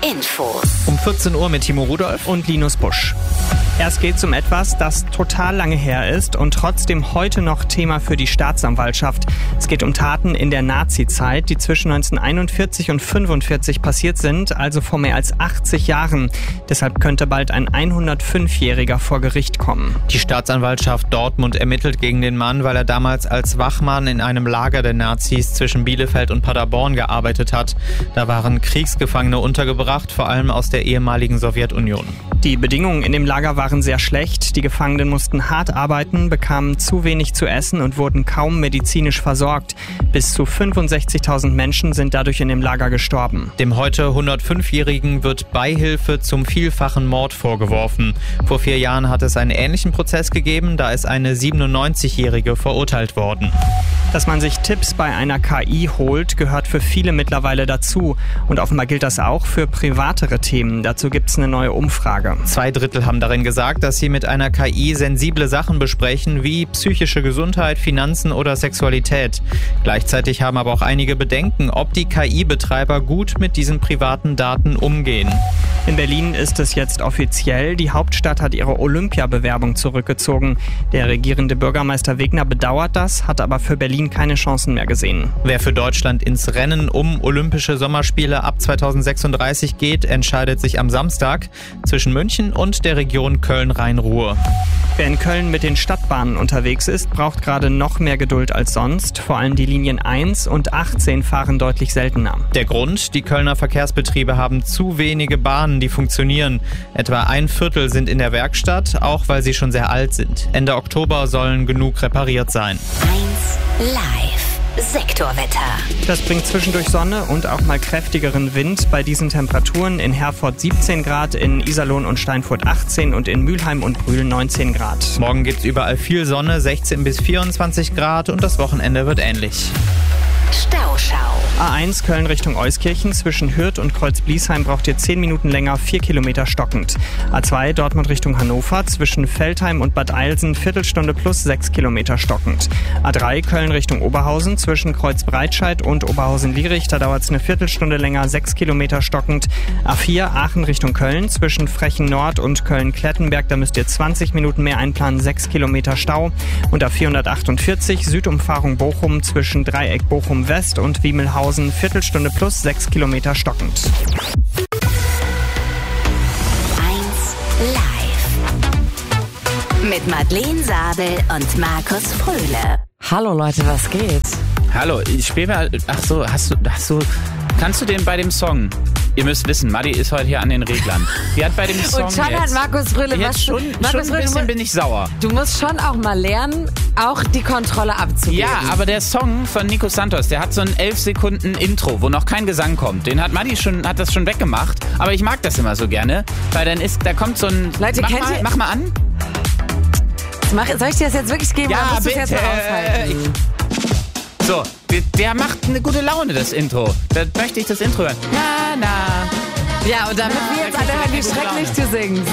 Infos. Um 14 Uhr mit Timo Rudolph und Linus Busch. Erst geht's um etwas, das total lange her ist und trotzdem heute noch Thema für die Staatsanwaltschaft. Es geht um Taten in der Nazi-Zeit, die zwischen 1941 und 1945 passiert sind, also vor mehr als 80 Jahren. Deshalb könnte bald ein 105-Jähriger vor Gericht kommen. Die Staatsanwaltschaft Dortmund ermittelt gegen den Mann, weil er damals als Wachmann in einem Lager der Nazis zwischen Bielefeld und Paderborn gearbeitet hat. Da waren Kriegsgefangene untergebracht, vor allem aus der ehemaligen Sowjetunion. Die Bedingungen in dem Lager waren sehr schlecht. Die Gefangenen mussten hart arbeiten, bekamen zu wenig zu essen und wurden kaum medizinisch versorgt. Bis zu 65.000 Menschen sind dadurch in dem Lager gestorben. Dem heute 105-Jährigen wird Beihilfe zum vielfachen Mord vorgeworfen. Vor 4 Jahren hat es einen ähnlichen Prozess gegeben, da ist eine 97-Jährige verurteilt worden. Dass man sich Tipps bei einer KI holt, gehört für viele mittlerweile dazu. Und offenbar gilt das auch für privatere Themen. Dazu gibt es eine neue Umfrage. 2/3 haben darin gesagt, dass sie mit einer KI sensible Sachen besprechen, wie psychische Gesundheit, Finanzen oder Sexualität. Gleichzeitig haben aber auch einige Bedenken, ob die KI-Betreiber gut mit diesen privaten Daten umgehen. In Berlin ist es jetzt offiziell. Die Hauptstadt hat ihre Olympiabewerbung zurückgezogen. Der regierende Bürgermeister Wegner bedauert das, hat aber für Berlin keine Chancen mehr gesehen. Wer für Deutschland ins Rennen um Olympische Sommerspiele ab 2036 geht, entscheidet sich am Samstag zwischen München und der Region Köln-Rhein-Ruhr. Wer in Köln mit den Stadtbahnen unterwegs ist, braucht gerade noch mehr Geduld als sonst. Vor allem die Linien 1 und 18 fahren deutlich seltener. Der Grund? Die Kölner Verkehrsbetriebe haben zu wenige Bahnen, die funktionieren. Etwa 1/4 sind in der Werkstatt, auch weil sie schon sehr alt sind. Ende Oktober sollen genug repariert sein. 1 Live Sektorwetter. Das bringt zwischendurch Sonne und auch mal kräftigeren Wind. Bei diesen Temperaturen in Herford 17 Grad, in Iserlohn und Steinfurt 18 und in Mülheim und Brühl 19 Grad. Morgen gibt's überall viel Sonne, 16 bis 24 Grad und das Wochenende wird ähnlich. Stauschau. A1 Köln Richtung Euskirchen zwischen Hürth und Kreuz-Bliesheim braucht ihr 10 Minuten länger, 4 Kilometer stockend. A2 Dortmund Richtung Hannover zwischen Veltheim und Bad Eilsen Viertelstunde plus 6 Kilometer stockend. A3 Köln Richtung Oberhausen zwischen Kreuz-Breitscheid und Oberhausen-Lierich, da dauert es eine Viertelstunde länger, 6 Kilometer stockend. A4 Aachen Richtung Köln zwischen Frechen Nord und Köln-Klettenberg, da müsst ihr 20 Minuten mehr einplanen, 6 Kilometer Stau. Und A448 Südumfahrung Bochum zwischen Dreieck Bochum West und Wiemelhausen, Viertelstunde plus 6 Kilometer stockend. 1 Live. Mit Madeleine Sabel und Markus Fröhle. Hallo Leute, was geht? Hallo, ich spiele mal. Ach so, kannst du den bei dem Song? Ihr müsst wissen, Maddi ist heute hier an den Reglern. Die hat bei dem Song Und schon hat Markus Fröhle jetzt schon ein bisschen bin ich sauer. Du musst schon auch mal lernen, auch die Kontrolle abzugeben. Ja, aber der Song von Nico Santos, der hat so ein 11 Sekunden Intro, wo noch kein Gesang kommt. Den hat Maddi hat das schon weggemacht. Aber ich mag das immer so gerne, weil da kommt so ein... Leute, mach mal an. Soll ich dir das jetzt wirklich geben? Ja, oder musst du es bitte. jetzt mal aushalten? So, der macht eine gute Laune, das Intro. Da möchte ich das Intro hören. Na, na. Ja, und damit wir jetzt alle hören, wie schrecklich du singst.